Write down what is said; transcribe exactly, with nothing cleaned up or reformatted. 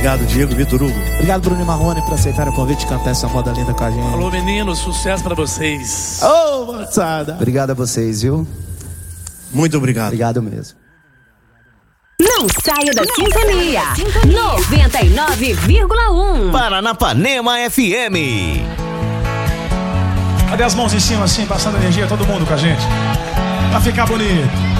Obrigado, Diego, Vitor Hugo. Obrigado, Bruno e Marrone, por aceitar o convite de cantar essa moda linda com a gente. Alô, meninos, sucesso pra vocês. Ô, oh, moçada. Obrigado a vocês, viu? Muito obrigado. Obrigado mesmo. Não saia da sintonia. noventa e nove vírgula um Paranapanema F M. Cadê as mãos em cima assim, passando energia, todo mundo com a gente? Pra ficar bonito.